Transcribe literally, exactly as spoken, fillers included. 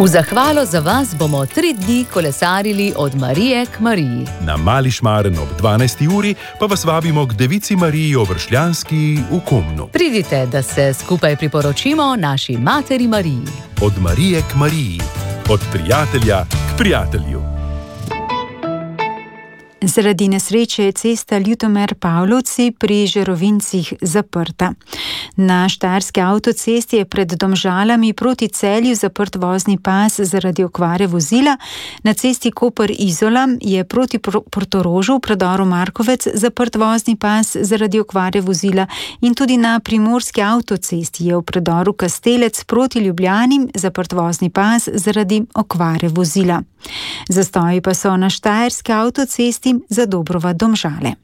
V zahvalo za vas bomo tri dni kolesarili od Marije k Mariji. Na Mali Šmaren ob dvanajsti uri pa vas vabimo k Devici Mariji Obršljanski v Komnu. Pridite, da se skupaj priporočimo naši Materi Mariji. Od Marije k Mariji, od prijatelja k prijatelju. Zaradi nesreče je cesta Ljutomer-Pavlovci pri Žerovincih zaprta. Na štajerski avtocesti je pred Domžalami proti Celju zaprt vozni pas zaradi okvare vozila. Na cesti Koper-Izola je proti Portorožu v predoru Markovec zaprt vozni pas zaradi okvare vozila in tudi na primorski avtocesti je v predoru Kastelec proti Ljubljani zaprt vozni pas zaradi okvare vozila. Zastoji pa so na štajerski avtocesti za Dobrova Domžale.